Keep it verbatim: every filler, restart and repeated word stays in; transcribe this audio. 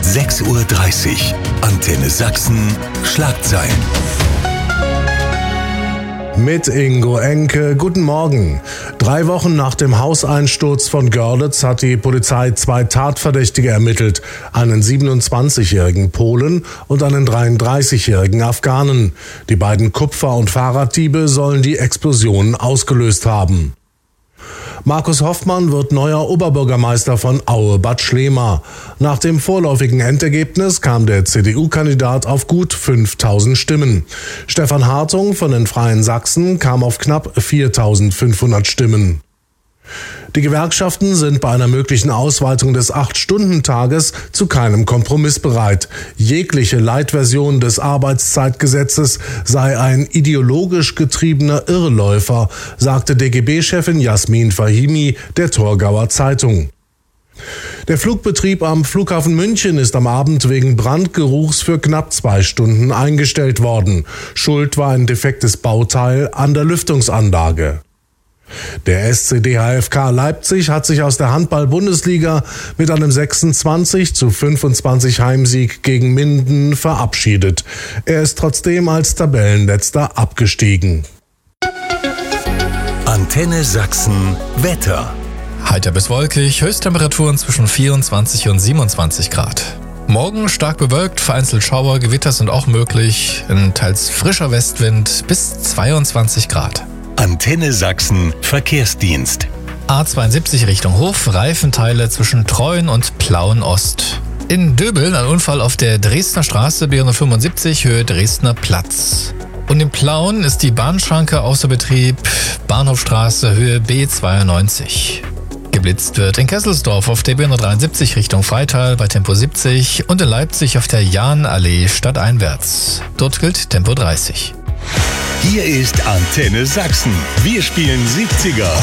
sechs Uhr dreißig. Antenne Sachsen. Schlagzeilen. Mit Ingo Enke, guten Morgen. Drei Wochen nach dem Hauseinsturz von Görlitz hat die Polizei zwei Tatverdächtige ermittelt. Einen siebenundzwanzigjährigen Polen und einen dreiunddreißigjährigen Afghanen. Die beiden Kupfer- und Fahrraddiebe sollen die Explosionen ausgelöst haben. Markus Hoffmann wird neuer Oberbürgermeister von Aue-Bad Schlema. Nach dem vorläufigen Endergebnis kam der C D U-Kandidat auf gut fünftausend Stimmen. Stefan Hartung von den Freien Sachsen kam auf knapp viertausendfünfhundert Stimmen. Die Gewerkschaften sind bei einer möglichen Ausweitung des acht-Stunden-Tages zu keinem Kompromiss bereit. Jegliche Light-Version des Arbeitszeitgesetzes sei ein ideologisch getriebener Irrläufer, sagte D G B-Chefin Jasmin Fahimi der Torgauer Zeitung. Der Flugbetrieb am Flughafen München ist am Abend wegen Brandgeruchs für knapp zwei Stunden eingestellt worden. Schuld war ein defektes Bauteil an der Lüftungsanlage. Der S C D H F K Leipzig hat sich aus der Handball-Bundesliga mit einem sechsundzwanzig zu fünfundzwanzig Heimsieg gegen Minden verabschiedet. Er ist trotzdem als Tabellenletzter abgestiegen. Antenne Sachsen Wetter. Heiter bis wolkig, Höchsttemperaturen zwischen vierundzwanzig und siebenundzwanzig Grad. Morgen stark bewölkt, vereinzelt Schauer, Gewitter sind auch möglich, ein teils frischer Westwind bis zweiundzwanzig Grad. Antenne Sachsen Verkehrsdienst. A zweiundsiebzig Richtung Hof, Reifenteile zwischen Treuen und Plauen Ost. In Döbeln ein Unfall auf der Dresdner Straße B hundertfünfundsiebzig, Höhe Dresdner Platz. Und in Plauen ist die Bahnschranke außer Betrieb, Bahnhofstraße, Höhe B zweiundneunzig. Geblitzt wird in Kesselsdorf auf der B hundertdreiundsiebzig Richtung Freital bei Tempo siebzig und in Leipzig auf der Jahnallee stadteinwärts. Dort gilt Tempo dreißig. Hier ist Antenne Sachsen. Wir spielen siebziger.